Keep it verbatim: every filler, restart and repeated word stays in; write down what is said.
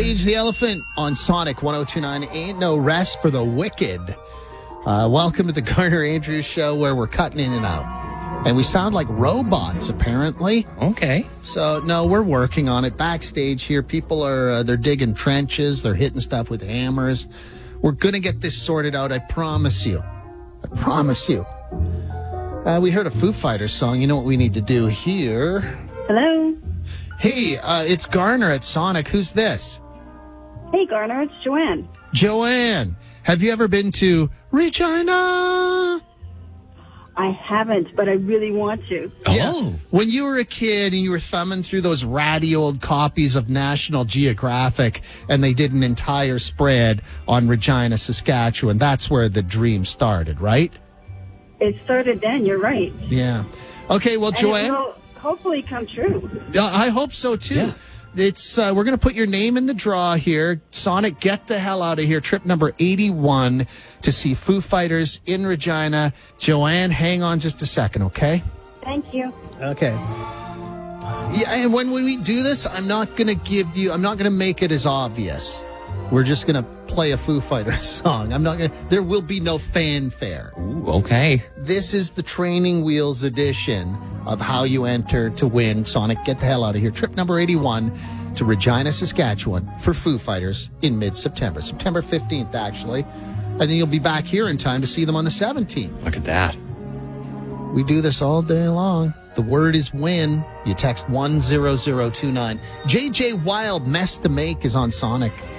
Cage the Elephant on Sonic one oh two point nine. Ain't no rest for the wicked. Uh, welcome to the Garner Andrews Show, where we're cutting in and out. And we sound like robots, apparently. Okay. So, no, we're working on it. Backstage here, people are, uh, they're digging trenches. They're hitting stuff with hammers. We're going to get this sorted out, I promise you. I promise you. Uh, we heard a Foo Fighters song. You know what we need to do here? Hello. Hey, uh, it's Garner at Sonic. Who's this? Hey, Garner, it's Joanne. Joanne. Have you ever been to Regina? I haven't, but I really want to. Yeah. Oh. When you were a kid and you were thumbing through those ratty old copies of National Geographic and they did an entire spread on Regina, Saskatchewan, that's where the dream started, right? It started then, you're right. Yeah. Okay, well, And Joanne, it will hopefully come true. uh, I hope so, too. Yeah. It's uh, we're going to put your name in the draw here. Sonic, get the hell out of here. Trip number eighty-one to see Foo Fighters in Regina. Joanne, hang on just a second, okay? Thank you. Okay. Yeah, and when, when we do this, I'm not going to give you, I'm not going to make it as obvious. We're just going to play a Foo Fighters song. I'm not going to, there will be no fanfare. Ooh, okay. This is the Training Wheels edition of how you enter to win Sonic. Get the hell out of here. Trip number eighty-one to Regina, Saskatchewan for Foo Fighters in mid-September. September fifteenth, actually. And then you'll be back here in time to see them on the seventeenth. Look at that. We do this all day long. The word is win. You text one zero zero two nine. J J Wild, Mess to Make is on Sonic.